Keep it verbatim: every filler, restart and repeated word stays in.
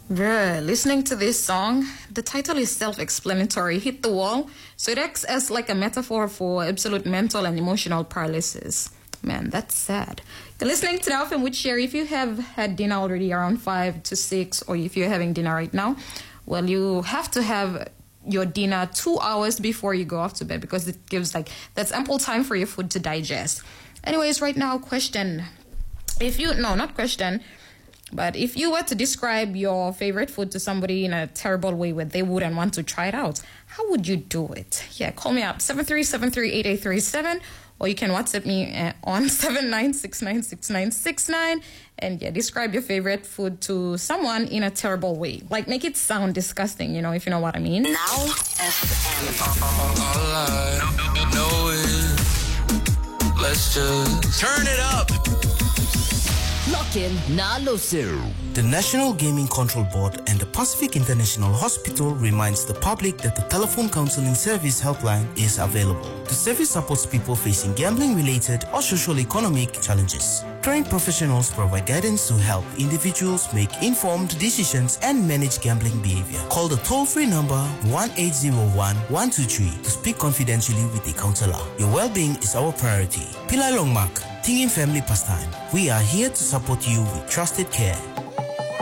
Bruh, listening to this song, the title is self-explanatory, hit the wall. So it acts as like a metaphor for absolute mental and emotional paralysis. Man, that's sad. You're listening to Now F M with Sherry. If you have had dinner already around five to six, or if you're having dinner right now, well, you have to have your dinner two hours before you go off to bed, because it gives like, that's ample time for your food to digest. Anyways, right now, question. If you, no, not question. But if you were to describe your favorite food to somebody in a terrible way where they wouldn't want to try it out, how would you do it? Yeah, call me up, seven three seven three, eight eight three seven, or you can WhatsApp me uh, on seven nine six nine six nine six nine, and yeah, describe your favorite food to someone in a terrible way. Like, make it sound disgusting, you know, if you know what I mean. Now F M. All I know is, let's just turn it up. Lock in Nalosu. The National Gaming Control Board and the Pacific International Hospital reminds the public that the telephone counseling service helpline is available. The service supports people facing gambling-related or socio-economic challenges. Trained professionals provide guidance to help individuals make informed decisions and manage gambling behavior. Call the toll-free number one eight zero one, one two three to speak confidentially with a counselor. Your well-being is our priority. Pila Longmark, Tingin Family Pastime. We are here to support you with trusted care.